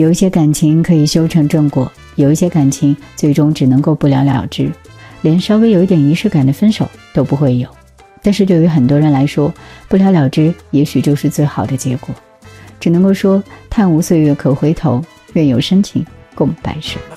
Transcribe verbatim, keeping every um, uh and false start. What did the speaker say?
有一些感情可以修成正果，有一些感情最终只能够不了了之，连稍微有一点仪式感的分手都不会有。但是对于很多人来说，不了了之也许就是最好的结果。只能够说，叹无岁月可回头，愿有深情共白首。